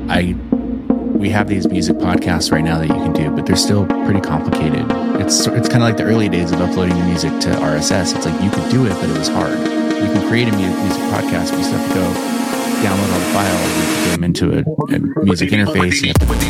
we have these music podcasts right now that you can do, but they're still pretty complicated. It's kind of like the early days of uploading the music to RSS. It's like you could do it, but it was hard. You can create a music podcast, but you still have to go download all the files, you have to get them into a music interface.